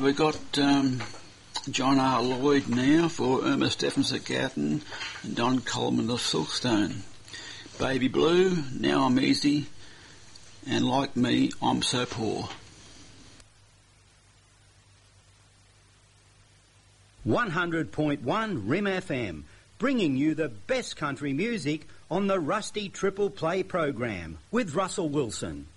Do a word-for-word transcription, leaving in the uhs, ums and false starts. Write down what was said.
we've got um, John R. Lloyd now for Irma Steffens at Gatton and Don Coleman of Silkstone. Baby Blue, Now I'm Easy, and Like Me, I'm So Poor. one hundred point one R I M F M, bringing you the best country music on the Rusty Triple Play program with Russell Wilson.